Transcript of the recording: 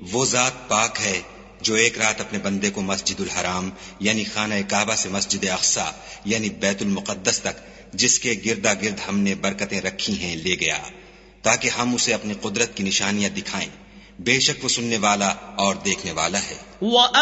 वो जात पाक है जो एक रात अपने बंदे को मस्जिदुल हराम यानी खाना काबा से मस्जिद अक्सा यानी बैतुल मुकद्दस तक, जिसके गिरदा गिर्द हमने बरकतें रखी हैं, ले गया ताकि हम उसे अपनी कुदरत की निशानियां दिखाएं। बेशक वो सुनने वाला और देखने वाला है।